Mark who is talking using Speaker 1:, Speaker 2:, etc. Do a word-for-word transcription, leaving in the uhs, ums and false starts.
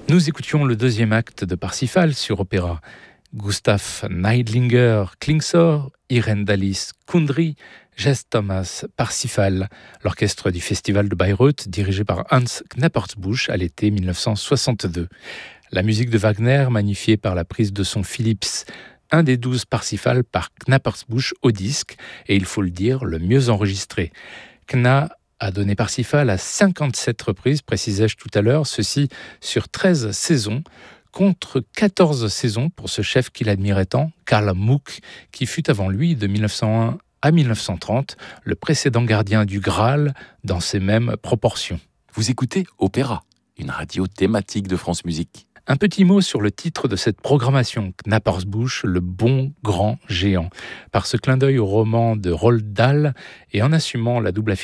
Speaker 1: Nous écoutions le deuxième acte de Parsifal sur Opéra. Gustav Neidlinger, Klingsor, Irene Dallis, Kundry, Jess Thomas, Parsifal, l'orchestre du Festival de Bayreuth dirigé par Hans Knappertsbusch à l'été dix-neuf cent soixante-deux. La musique de Wagner magnifiée par la prise de son Philips, un des douze Parsifal par Knappertsbusch au disque, et il faut le dire, le mieux enregistré. Kna a donné Parsifal à cinquante-sept reprises, précisais-je tout à l'heure, ceci sur treize saisons, contre quatorze saisons pour ce chef qu'il admirait tant, Karl Muck, qui fut avant lui, de dix-neuf cent un à dix-neuf cent trente, le précédent gardien du Graal dans ces mêmes proportions.
Speaker 2: Vous écoutez Opéra, une radio thématique de France Musique.
Speaker 1: Un petit mot sur le titre de cette programmation, Knappertsbusch, le bon grand géant. Par ce clin d'œil au roman de Roald Dahl et en assumant la double affirmation